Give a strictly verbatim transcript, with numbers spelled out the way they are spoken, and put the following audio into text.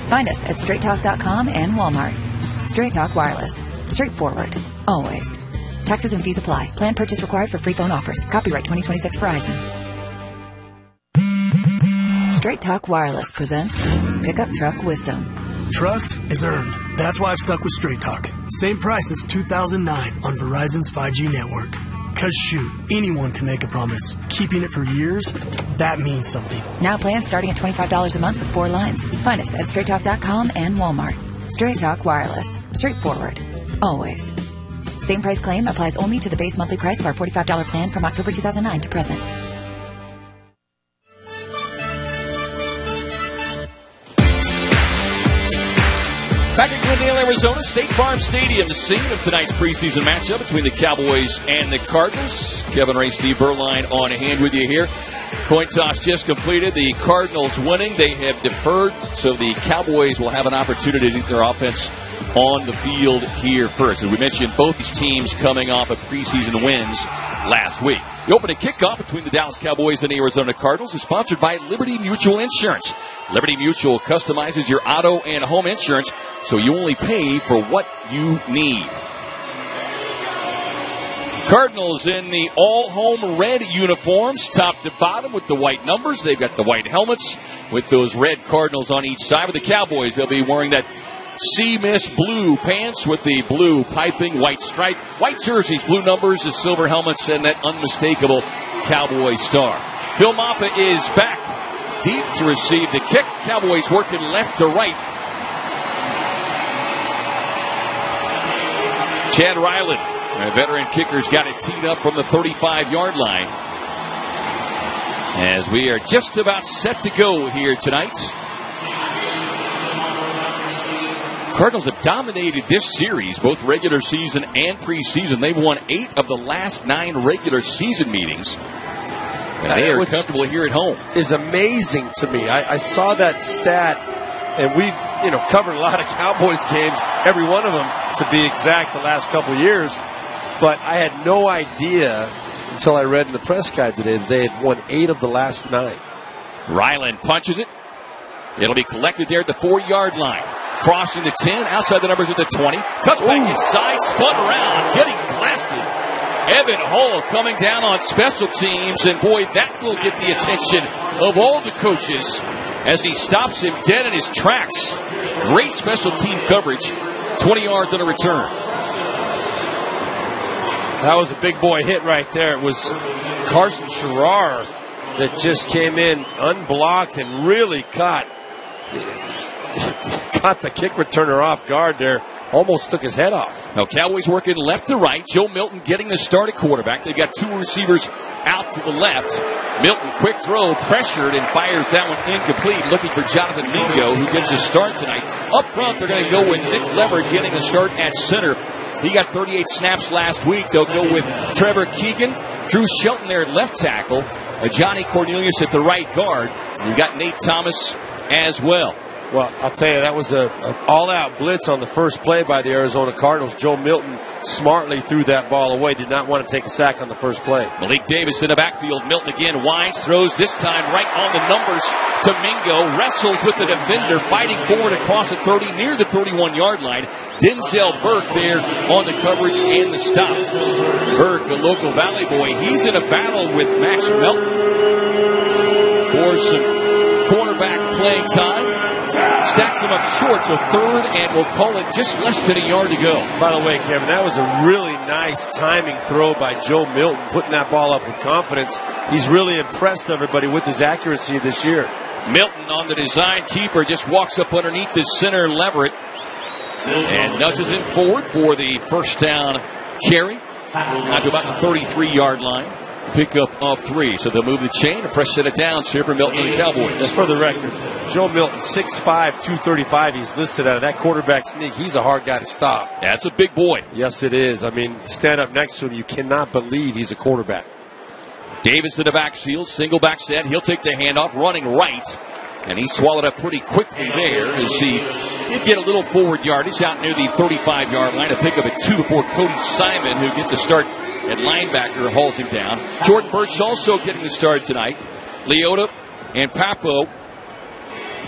Find us at straight talk dot com and Walmart. Straight Talk Wireless. Straightforward. Always. Taxes and fees apply. Plan purchase required for free phone offers. Copyright twenty twenty-six Verizon. Straight Talk Wireless presents Pickup Truck Wisdom. Trust is earned. That's why I've stuck with Straight Talk. Same price as two thousand nine on Verizon's five G network. Cause shoot, anyone can make a promise. Keeping it for years, that means something. Now plans starting at twenty-five dollars a month with four lines. Find us at straight talk dot com and Walmart. Straight Talk Wireless. Straightforward. Always. Same price claim applies only to the base monthly price of our forty-five dollars plan from October two thousand nine to present. Back in Glendale, Arizona, State Farm Stadium, the scene of tonight's preseason matchup between the Cowboys and the Cardinals. Kevin Ray, Steve Berline on hand with you here. Coin toss just completed. The Cardinals winning. They have deferred, so the Cowboys will have an opportunity to get their offense on the field here first. As we mentioned, both these teams coming off of preseason wins last week. The opening kickoff between the Dallas Cowboys and the Arizona Cardinals is sponsored by Liberty Mutual Insurance. Liberty Mutual customizes your auto and home insurance so you only pay for what you need. Cardinals in the all-home red uniforms, top to bottom with the white numbers. They've got the white helmets with those red Cardinals on each side. With the Cowboys, they'll be wearing that sea mist blue pants with the blue piping, white stripe, white jerseys, blue numbers, the silver helmets, and that unmistakable Cowboy star. Phil Maffa is back deep to receive the kick. Cowboys working left to right. Chad Ryland, a veteran kicker's got it teed up from the thirty-five-yard line. As we are just about set to go here tonight. Cardinals have dominated this series, both regular season and preseason. They've won eight of the last nine regular season meetings. And they are comfortable here at home. Is amazing to me. I, I saw that stat, and we've you know covered a lot of Cowboys games, every one of them to be exact, the last couple of years. But I had no idea until I read in the press guide today that they had won eight of the last nine. Ryland punches it. It'll be collected there at the four-yard line. Crossing the ten, outside the numbers at the twenty. Cuts back Ooh. inside, spun around, getting blasted. Evan Hull coming down on special teams, and boy, that will get the attention of all the coaches as he stops him dead in his tracks. Great special team coverage, twenty yards on a return. That was a big boy hit right there. It was Carson Scherer that just came in unblocked and really caught caught the kick returner off guard there. Almost took his head off. Now, Cowboys working left to right. Joe Milton getting the start at quarterback. They've got two receivers out to the left. Milton, quick throw, pressured, and fires that one incomplete. Looking for Jonathan Mingo, who gets his start tonight. Up front, they're going to go with Nick Lever getting the start at center. He got thirty-eight snaps last week. They'll go with Trevor Keegan, Drew Shelton there at left tackle, Johnny Cornelius at the right guard. We've got Nate Thomas as well. Well, I'll tell you, that was a, a all-out blitz on the first play by the Arizona Cardinals. Joe Milton smartly threw that ball away, did not want to take a sack on the first play. Malik Davis in the backfield. Milton again winds, throws this time right on the numbers to Mingo. Wrestles with the defender, fighting forward across the thirty, near the thirty-one-yard line. Denzel Burke there on the coverage and the stop. Burke, a local Valley boy, he's in a battle with Max Melton for some cornerback playing time. Stacks him up short, so third, and we'll call it just less than a yard to go. By the way, Kevin, that was a really nice timing throw by Joe Milton, putting that ball up with confidence. He's really impressed everybody with his accuracy this year. Milton on the design keeper just walks up underneath the center, Leverett, and nudges him forward for the first down carry. Out to about the thirty-three-yard line. Pickup of three. So they'll move the chain. A fresh set of downs here for Milton and the Cowboys. Just for the record, Joe Milton, six five, two thirty-five. He's listed out of that quarterback sneak. He's a hard guy to stop. That's a big boy. Yes, it is. I mean, stand up next to him, you cannot believe he's a quarterback. Davis in the backfield, single back set. He'll take the handoff, running right. And he swallowed up pretty quickly there as he did get a little forward yardage out near the thirty-five-yard line. A pickup at two before Cody Simon, who gets a start at linebacker, hauls him down. Jordan Birch also getting the start tonight. Leota and Papo